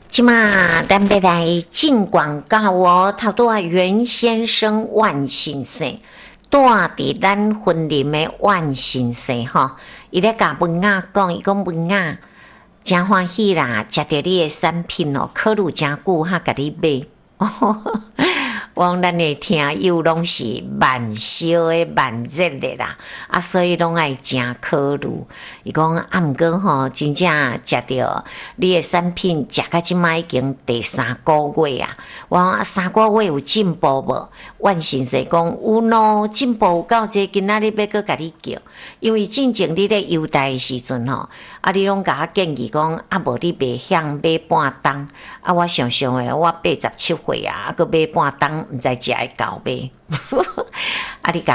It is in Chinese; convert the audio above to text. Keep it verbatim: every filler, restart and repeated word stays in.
即马咱要来进广告哦，头拄啊袁先生万先生住伫咱婚林的万先生吼，伊咧甲文雅讲，伊讲文雅真欢喜啦，食着你的产品哦，考虑真久哈，甲你买。我讲咱的听友拢是慢烧的、慢热的啦，啊，所以拢爱真考虑。伊讲啊，毋过吼，真正食着你的产品，食到即摆已经第三个月啊。我讲啊，三个月有进步无？万先生讲有咯，进步有够济，今仔日要搁甲你叫，因为进前你咧优待的时阵吼，啊，你拢甲我建议讲啊，无你袂晓买半当，啊，我想想诶，我八十七岁啊，搁买半当。毋知食会到袂？啊！你甲